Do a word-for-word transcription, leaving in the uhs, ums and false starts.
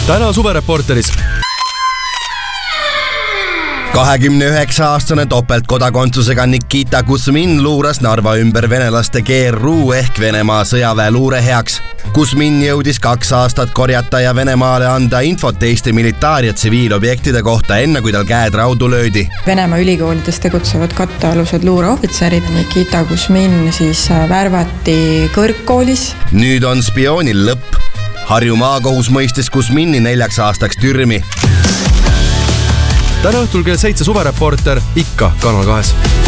täna suvereporteris. kahekümne üheksa aastane topeltkodakondsusega Nikita Kuzmin luuras Narva ümber venelaste G R U ehk Venemaa sõjaväeluure heaks. Kuzmin jõudis kaks aastat korjata ja Venemaale anda infot Eesti militaar- ja tsiviilobjektide kohta, enne kui tal käed raudu löödi. Venemaa ülikoolides tegutsevad kattealused luureohvitserid. Nikita Kuzmin siis värvati kõrgkoolis. Nüüd on spioonil lõpp. Harju maakohus mõistis Kuzmini neljaks aastaks türmi. Täna õhtul kell seitse suvereporter ikka Kanal kahes.